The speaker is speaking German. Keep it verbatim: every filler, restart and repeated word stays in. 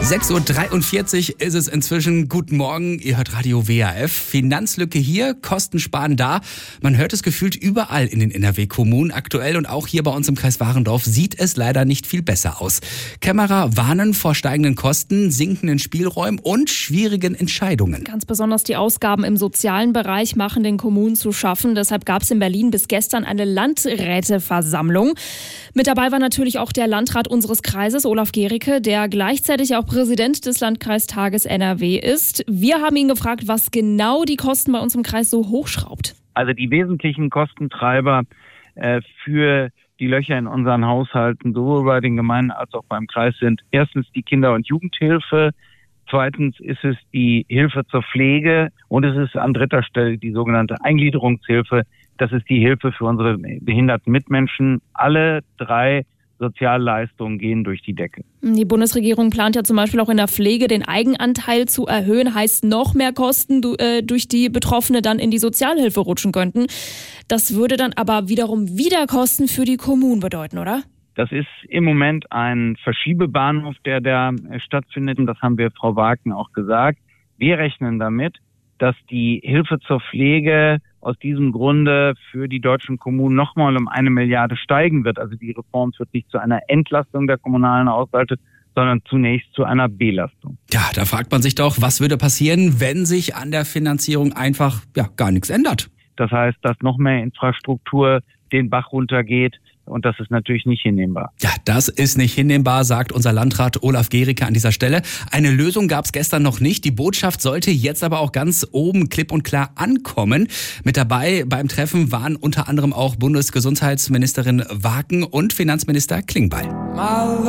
sechs Uhr dreiundvierzig ist es inzwischen. Guten Morgen, ihr hört Radio W A F. Finanzlücke hier, Kostensparen da. Man hört es gefühlt überall in den N R W-Kommunen aktuell und auch hier bei uns im Kreis Warendorf sieht es leider nicht viel besser aus. Kämmerer warnen vor steigenden Kosten, sinkenden Spielräumen und schwierigen Entscheidungen. Ganz besonders die Ausgaben im sozialen Bereich machen den Kommunen zu schaffen. Deshalb gab es in Berlin bis gestern eine Landräteversammlung. Mit dabei war natürlich auch der Landrat unseres Kreises, Olaf Gericke, der gleichzeitig auch Präsident des Landkreistages N R W ist. Wir haben ihn gefragt, was genau die Kosten bei uns im Kreis so hochschraubt. Also die wesentlichen Kostentreiber äh, für die Löcher in unseren Haushalten, sowohl bei den Gemeinden als auch beim Kreis, sind erstens die Kinder- und Jugendhilfe, zweitens ist es die Hilfe zur Pflege und es ist an dritter Stelle die sogenannte Eingliederungshilfe. Das ist die Hilfe für unsere behinderten Mitmenschen. Alle drei Sozialleistungen gehen durch die Decke. Die Bundesregierung plant ja zum Beispiel auch in der Pflege den Eigenanteil zu erhöhen, heißt noch mehr Kosten, durch die Betroffene dann in die Sozialhilfe rutschen könnten. Das würde dann aber wiederum wieder Kosten für die Kommunen bedeuten, oder? Das ist im Moment ein Verschiebebahnhof, der da stattfindet. Und das haben wir Frau Wagen auch gesagt. Wir rechnen damit, dass die Hilfe zur Pflege aus diesem Grunde für die deutschen Kommunen nochmal um eine Milliarde steigen wird. Also die Reform wird nicht zu einer Entlastung der kommunalen Haushalte, sondern zunächst zu einer Belastung. Ja, da fragt man sich doch, was würde passieren, wenn sich an der Finanzierung einfach ja gar nichts ändert? Das heißt, dass noch mehr Infrastruktur den Bach runtergeht. Und das ist natürlich nicht hinnehmbar. Ja, das ist nicht hinnehmbar, sagt unser Landrat Olaf Gericke an dieser Stelle. Eine Lösung gab es gestern noch nicht. Die Botschaft sollte jetzt aber auch ganz oben klipp und klar ankommen. Mit dabei beim Treffen waren unter anderem auch Bundesgesundheitsministerin Wagen und Finanzminister Klingbeil.